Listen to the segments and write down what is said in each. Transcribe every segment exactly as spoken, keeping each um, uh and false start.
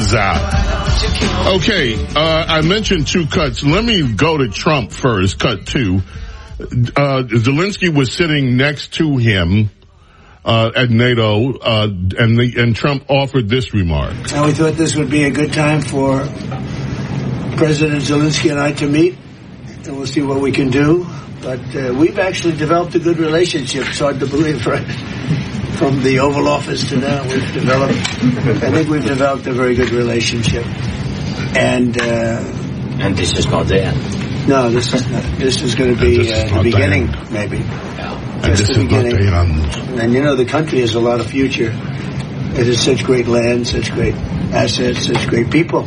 Zap. Okay, uh, I mentioned two cuts. Let me go to Trump first, cut two. Uh, Zelensky was sitting next to him uh, at NATO, uh, and, the, and Trump offered this remark. And we thought this would be a good time for President Zelensky and I to meet, and we'll see what we can do. But uh, we've actually developed a good relationship. It's hard to believe, right? From the Oval Office to now, we've developed, I think we've developed a very good relationship. And uh, and this is not the end. No, this is not, this is going to be uh, the beginning, the maybe. Yeah. And just the beginning. The and you know, the country has a lot of future. It has such great land, such great assets, such great people.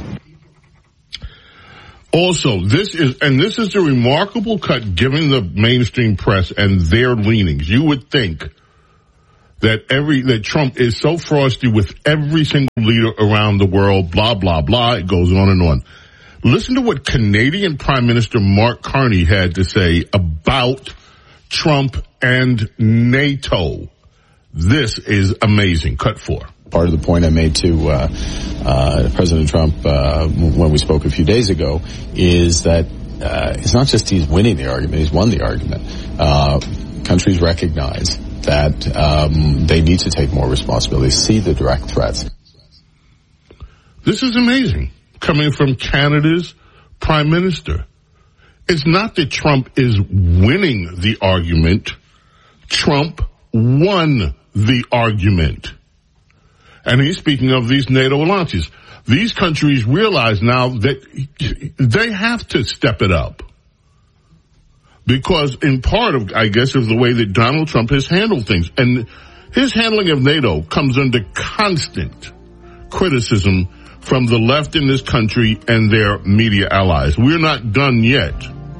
Also, this is, and this is a remarkable cut given the mainstream press and their leanings. You would think that every, that Trump is so frosty with every single leader around the world, blah, blah, blah. It goes on and on. Listen to what Canadian Prime Minister Mark Carney had to say about Trump and NATO. This is amazing. Cut four. Part of the point I made to uh, uh, President Trump uh, when we spoke a few days ago is that uh, it's not just he's winning the argument, he's won the argument. Uh, countries recognize that um, they need to take more responsibility, see the direct threats. This is amazing, coming from Canada's Prime Minister. It's not that Trump is winning the argument. Trump won the argument. And he's speaking of these NATO alliances. These countries realize now that they have to step it up. Because in part of, I guess, of the way that Donald Trump has handled things. And his handling of NATO comes under constant criticism from the left in this country and their media allies. We're not done yet.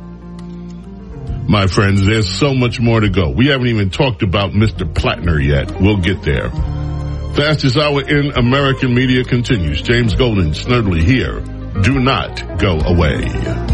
My friends, there's so much more to go. We haven't even talked about Mister Plattner yet. We'll get there. Fastest hour in American media continues. James Golden, Snerdley here. Do not go away.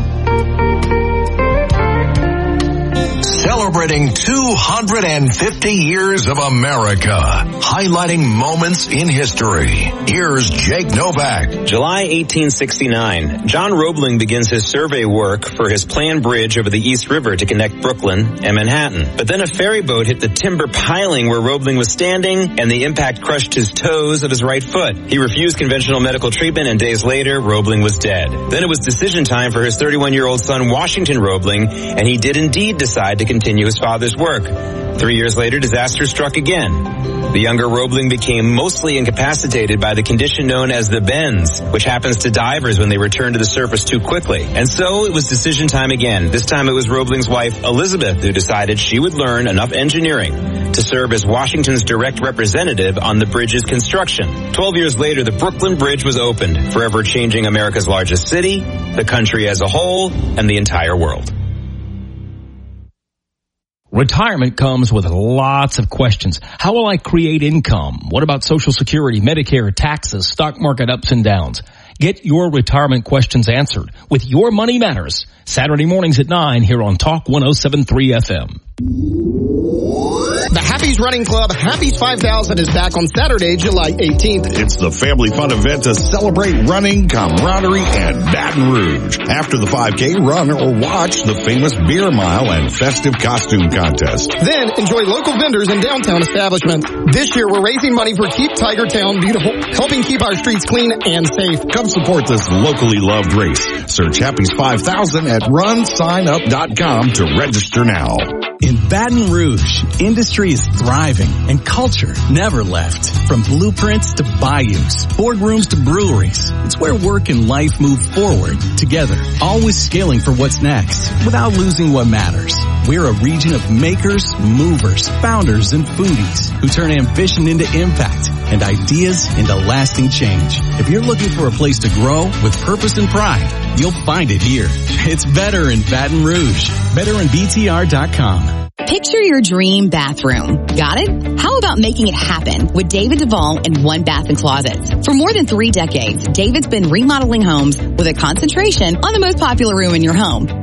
Celebrating two hundred fifty years of America, highlighting moments in history. Here's Jake Novak. July eighteen sixty-nine, John Roebling begins his survey work for his planned bridge over the East River to connect Brooklyn and Manhattan. But then a ferry boat hit the timber piling where Roebling was standing, and the impact crushed his toes of his right foot. He refused conventional medical treatment, and days later, Roebling was dead. Then it was decision time for his thirty-one-year-old son, Washington Roebling, and he did indeed decide to continue his father's work. Three years later, disaster struck again. The younger Roebling became mostly incapacitated by the condition known as the bends, which happens to divers when they return to the surface too quickly. And so it was decision time again. This time it was Roebling's wife, Elizabeth, who decided she would learn enough engineering to serve as Washington's direct representative on the bridge's construction. Twelve years later, the Brooklyn Bridge was opened, forever changing America's largest city, the country as a whole, and the entire world. Retirement comes with lots of questions. How will I create income? What about Social Security, Medicare, taxes, stock market ups and downs? Get your retirement questions answered with Your Money Matters. Saturday mornings at nine here on Talk one oh seven point three F M. The Happy's Running Club Happy's five thousand is back on Saturday, July eighteenth. It's the family fun event to celebrate running, camaraderie, and Baton Rouge. After the five K, run or watch the famous beer mile and festive costume contest. Then enjoy local vendors and downtown establishments. This year we're raising money for Keep Tigertown Beautiful, helping keep our streets clean and safe. Come support this locally loved race. Search Happy's five thousand at run sign up dot com to register now. In Baton Rouge, industry is thriving and culture never left. From blueprints to bayous, boardrooms to breweries, it's where work and life move forward together, always scaling for what's next without losing what matters. We're a region of makers, movers, founders, and foodies who turn ambition into impact and ideas into lasting change. If you're looking for a place to grow with purpose and pride, you'll find it here. It's better in Baton Rouge. better in B T R dot com. Picture your dream bathroom. Got it? How about making it happen with David Duvall and One Bath and Closets? For more than three decades, David's been remodeling homes with a concentration on the most popular room in your home,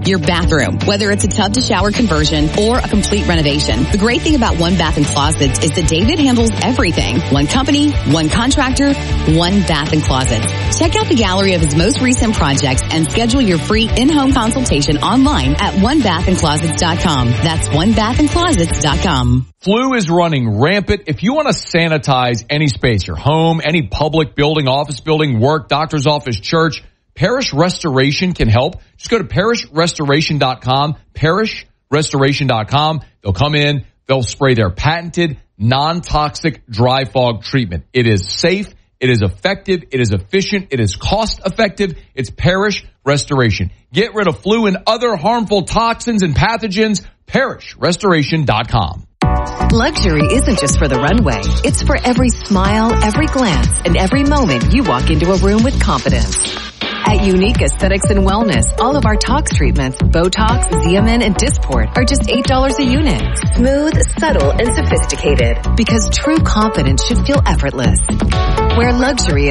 Your bathroom, whether it's a tub to shower conversion or a complete renovation. The great thing about One Bath and Closets is that David handles everything. One company, one contractor, One Bath and Closets. Check out the gallery of his most recent projects and schedule your free in-home consultation online at one bath and closets dot com. That's one bath and closets dot com. Flu is running rampant. If you want to sanitize any space, your home, any public building, office building, work, doctor's office, church, Parish Restoration can help. Just go to parish restoration dot com, parish restoration dot com. They'll come in, they'll spray their patented non-toxic dry fog treatment. It is safe, it is effective, it is efficient, it is cost effective. It's Parish Restoration. Get rid of flu and other harmful toxins and pathogens. parish restoration dot com. Luxury isn't just for the runway. It's for every smile, every glance, and every moment you walk into a room with confidence. At Unique Aesthetics and Wellness, all of our tox treatments, Botox, Xeomin, and Dysport are just eight dollars a unit. Smooth, subtle, and sophisticated. Because true confidence should feel effortless. Where luxury